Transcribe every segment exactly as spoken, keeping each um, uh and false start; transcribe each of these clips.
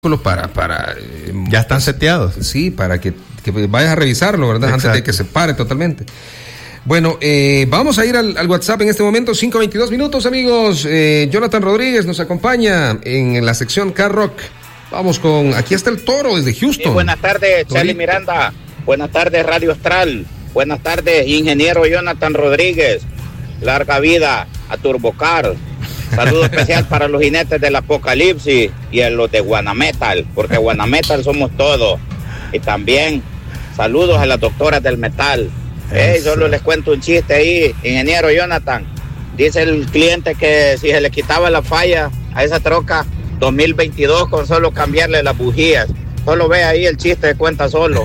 para para eh, ya están seteados. Sí, para que, que vayas a revisarlo, ¿verdad? Exacto. Antes de que se pare totalmente. Bueno, eh, vamos a ir al, al WhatsApp en este momento, cinco veintidós minutos, amigos. Eh, Jonathan Rodríguez nos acompaña en la sección Car Rock. Vamos con, aquí está el Toro desde Houston. Sí, buenas tardes, Charlie Miranda. Buenas tardes, Radio Astral. Buenas tardes, ingeniero Jonathan Rodríguez. Larga vida a Turbocar. Saludo especial para los jinetes del Apocalipsis y a los de Guanametal, porque Guanametal somos todos. Y también saludos a las doctoras del metal. Hey, solo les cuento un chiste ahí, ingeniero Jonathan. Dice el cliente que si se le quitaba la falla a esa troca dos mil veintidós con solo cambiarle las bujías. Solo ve ahí el chiste de cuenta solo.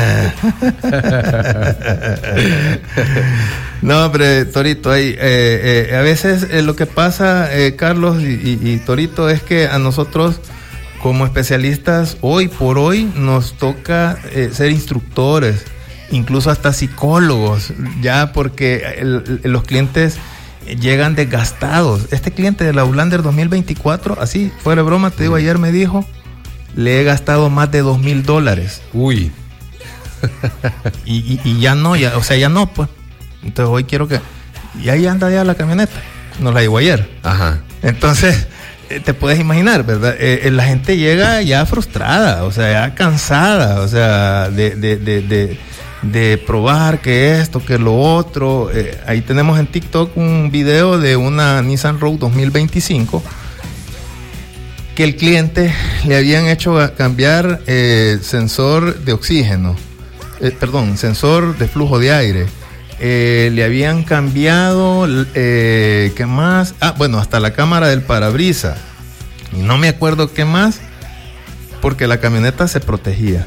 No, hombre, Torito, ahí, eh, eh, a veces eh, lo que pasa, eh, Carlos y, y, y Torito, es que a nosotros como especialistas, hoy por hoy, nos toca eh, ser instructores, incluso hasta psicólogos, ya porque el, el, los clientes llegan desgastados. Este cliente de la Outlander dos mil veinticuatro, así, fuera de broma, te digo, ayer me dijo, le he gastado más de dos mil dólares. Uy. y, y, y ya no, ya, o sea, ya no, pues. Entonces hoy quiero que... Y ahí anda ya la camioneta. Nos la llevó ayer. Ajá. Entonces, eh, te puedes imaginar, ¿verdad? Eh, eh, la gente llega ya frustrada, o sea, ya cansada, o sea, de, de, de, de, de probar que esto, que lo otro. Eh, ahí tenemos en TikTok un video de una Nissan Rogue dos mil veinticinco que el cliente le habían hecho cambiar eh, sensor de oxígeno, eh, perdón, sensor de flujo de aire. Eh, le habían cambiado, eh, ¿qué más? Ah, bueno, hasta la cámara del parabrisas. Y no me acuerdo qué más, porque la camioneta se protegía.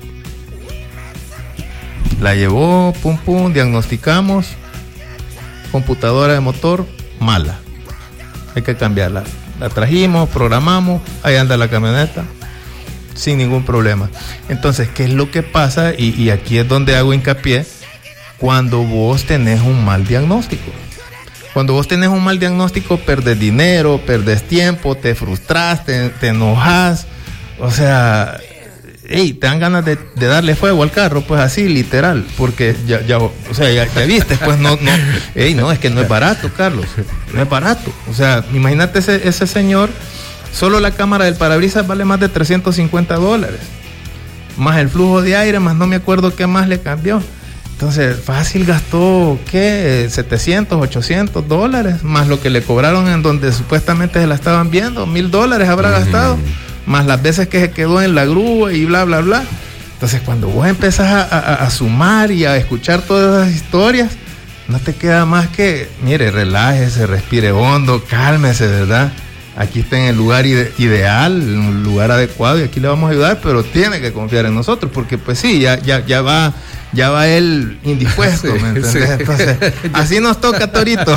La llevó, pum pum, diagnosticamos. Computadora de motor, mala. Hay que cambiarla. La trajimos, programamos, ahí anda la camioneta, sin ningún problema. Entonces, ¿qué es lo que pasa? Y, y aquí es donde hago hincapié. Cuando vos tenés un mal diagnóstico. Cuando vos tenés un mal diagnóstico, perdés dinero, perdés tiempo, te frustras, te, te enojas. O sea, hey, te dan ganas de, de darle fuego al carro, pues así, literal. Porque ya, ya o sea, ya, ya viste, pues no, no, hey, no, es que no es barato, Carlos. No es barato. O sea, imagínate ese, ese señor, solo la cámara del parabrisas vale más de trescientos cincuenta dólares. Más el flujo de aire, más no me acuerdo qué más le cambió. Entonces, fácil gastó, ¿qué? setecientos, ochocientos dólares, más lo que le cobraron en donde supuestamente se la estaban viendo, mil dólares habrá uh-huh. gastado, más las veces que se quedó en la grúa y bla, bla, bla. Entonces, cuando vos empezás a, a, a sumar y a escuchar todas esas historias, no te queda más que, mire, relájese, respire hondo, cálmese, ¿verdad? Aquí está en el lugar ide- ideal, en un lugar adecuado y aquí le vamos a ayudar, pero tiene que confiar en nosotros, porque pues sí, ya, ya, ya va... Ya va él indispuesto, sí, ¿me entendés? Sí. Entonces, así nos toca, Torito.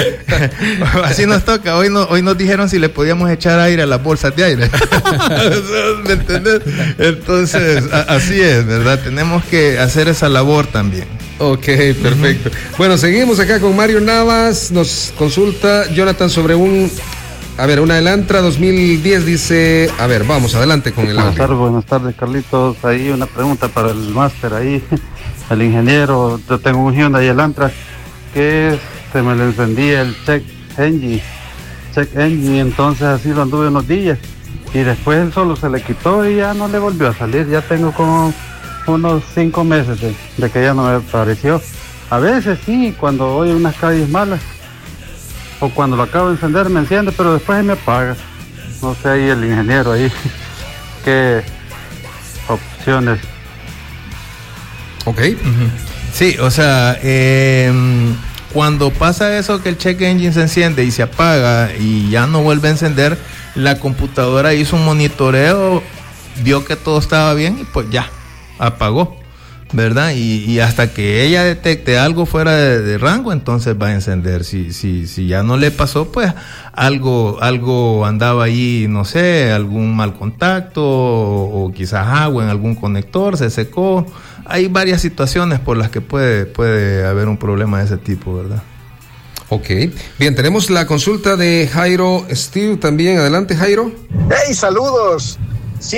Así nos toca. Hoy, no, hoy nos dijeron si le podíamos echar aire a las bolsas de aire. ¿Me entendés? Entonces, a, así es, ¿verdad? Tenemos que hacer esa labor también. Ok, perfecto. Uh-huh. Bueno, seguimos acá con Mario Navas. Nos consulta Jonathan sobre un... A ver, una Elantra dos mil diez dice... A ver, vamos, adelante con el audio. Buenas tardes, buenas tardes, Carlitos. Ahí una pregunta para el máster ahí. El ingeniero, yo tengo un Hyundai Elantra que se me le encendía el check engine. Check engine, entonces así lo anduve unos días. Y después él solo se le quitó y ya no le volvió a salir. Ya tengo como unos cinco meses de, de que ya no me apareció. A veces sí, cuando voy a unas calles malas. O cuando lo acabo de encender me enciende, pero después se me apaga. No sé ahí el ingeniero ahí qué opciones. Ok. Uh-huh. Sí, o sea, eh, cuando pasa eso que el check engine se enciende y se apaga y ya no vuelve a encender, la computadora hizo un monitoreo, vio que todo estaba bien y pues ya, apagó, ¿verdad? Y, y hasta que ella detecte algo fuera de, de rango, entonces va a encender. Si, si, si ya no le pasó, pues algo, algo andaba ahí, no sé, algún mal contacto o, o quizás agua en algún conector, se secó. Hay varias situaciones por las que puede, puede haber un problema de ese tipo, ¿verdad? Ok. Bien, tenemos la consulta de Jairo Steve también. Adelante, Jairo. ¡Hey, saludos!